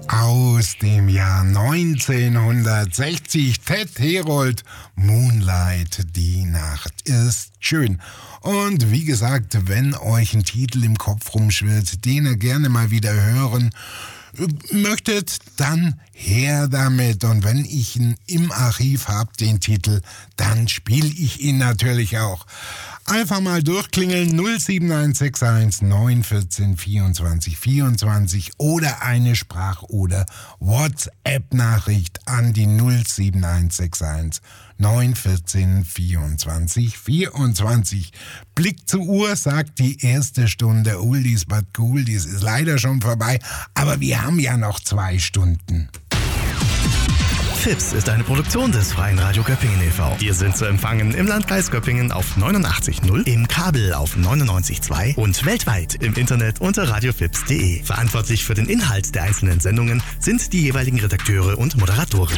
Aus dem Jahr 1960, Ted Herold, Moonlight, die Nacht ist schön. Und wie gesagt, wenn euch ein Titel im Kopf rumschwirrt, den ihr gerne mal wieder hören möchtet, dann her damit. Und wenn ich ihn im Archiv habe, den Titel, dann spiele ich ihn natürlich auch. Einfach mal durchklingeln 07161 914 24 24 oder eine Sprach- oder WhatsApp-Nachricht an die 07161 914 24 24. Blick zur Uhr, sagt die erste Stunde Oldies but Goldies ist leider schon vorbei, aber wir haben ja noch 2 Stunden. FIPS ist eine Produktion des Freien Radio Göppingen e.V. Wir sind zu empfangen im Landkreis Göppingen auf 89.0, im Kabel auf 99.2 und weltweit im Internet unter radiofips.de. Verantwortlich für den Inhalt der einzelnen Sendungen sind die jeweiligen Redakteure und Moderatoren.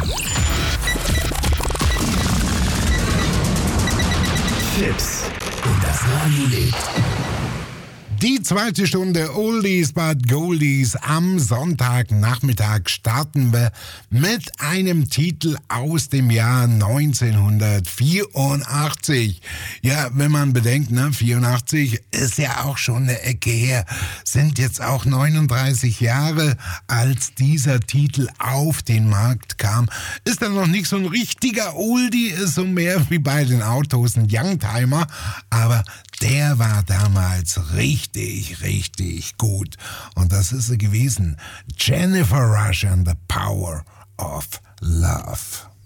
FIPS und das Radio lebt. Die zweite Stunde Oldies but Goldies am Sonntagnachmittag starten wir mit einem Titel aus dem Jahr 1984. Ja, wenn man bedenkt, 84 ist ja auch schon eine Ecke her. Sind jetzt auch 39 Jahre, als dieser Titel auf den Markt kam. Ist dann noch nicht so ein richtiger Oldie, ist so mehr wie bei den Autos ein Youngtimer, aber der war damals richtig gut. Und das ist sie gewesen. Jennifer Rush and the Power of Love.